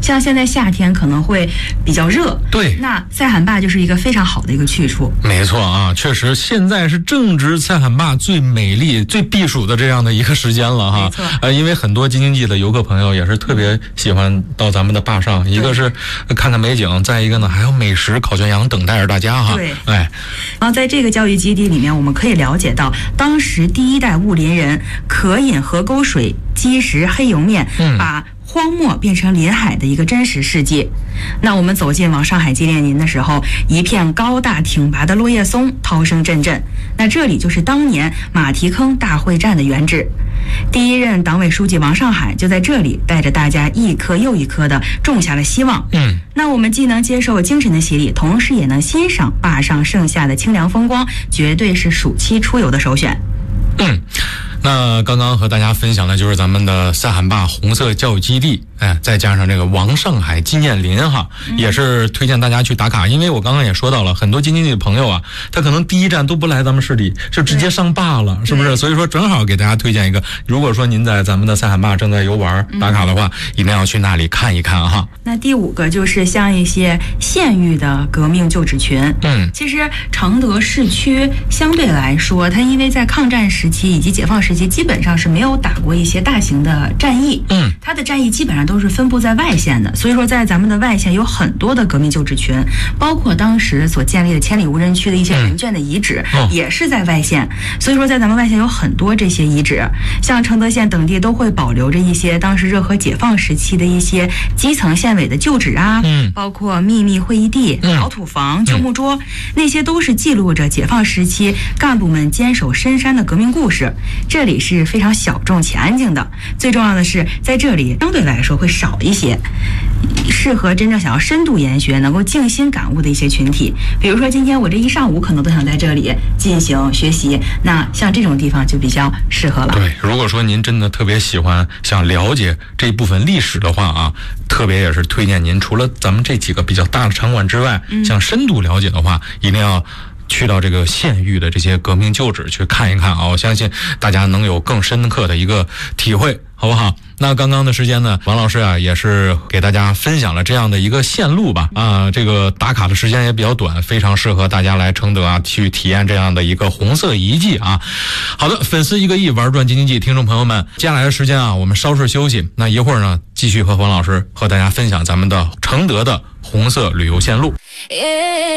像现在夏天可能会比较热， 对， 那塞罕坝就是一个非常好的一个去处。 没错啊，确实现在是正值塞罕坝最美丽、最避暑的这样的一个时间了哈。 没错， 因为很多京津冀的游客朋友也是特别喜欢到咱们的坝上，一个是看看美景，再一个呢还有美食烤全羊等待着大家哈。 对， 哎， 然后在这个教育基地里面，我们可以了解到当时第一代雾林人可饮河沟水、积食黑油面，把荒漠变成临海的一个真实世界。那我们走进往上海纪念林的时候，一片高大挺拔的落叶松涛声阵阵，那这里就是当年马蹄坑大会战的原址。第一任党委书记王上海就在这里带着大家一颗又一颗的种下了希望。那我们既能接受精神的洗礼，同时也能欣赏坝上盛夏的清凉风光，绝对是暑期出游的首选。 那刚刚和大家分享的就是咱们的塞罕坝红色教育基地，再加上这个王上海纪念林哈，也是推荐大家去打卡。因为我刚刚也说到了，很多京津冀的朋友啊，他可能第一站都不来咱们市里，就直接上坝了，是不是？所以说正好给大家推荐一个，如果说您在咱们的塞罕坝正在游玩打卡的话，一定要去那里看一看哈。 那第5个就是像一些县域的革命旧址群。其实承德市区相对来说，它因为在抗战时期以及解放时期基本上是没有打过一些大型的战役，它的战役基本上都是分布在外县的，所以说在咱们的外县有很多的革命旧址群，包括当时所建立的千里无人区的一些人圈的遗址，也是在外县，所以说在咱们外县有很多这些遗址，像承德县等地都会保留着一些当时热河解放时期的一些基层县委的旧址啊，包括秘密会议地、老土房、旧木桌，那些都是记录着解放时期干部们坚守深山的革命故事。这里是非常小众且安静的，最重要的是在这里相对来说会少一些适合真正想要深度研学、能够静心感悟的一些群体。比如说今天我这一上午可能都想在这里进行学习，那像这种地方就比较适合了。 对，如果说您真的特别喜欢想了解这一部分历史的话啊，特别也是推荐您除了咱们这几个比较大的场馆之外，想深度了解的话，一定要去到这个县域的这些革命旧址去看一看啊，我相信大家能有更深刻的一个体会，好不好？那刚刚的时间呢，王老师啊也是给大家分享了这样的一个线路吧，这个打卡的时间也比较短，非常适合大家来承德啊去体验这样的一个红色遗迹啊。好的，粉丝1个亿玩转京津冀，听众朋友们，接下来的时间啊，我们稍事休息，那一会儿呢，继续和王老师和大家分享咱们的承德的红色旅游线路。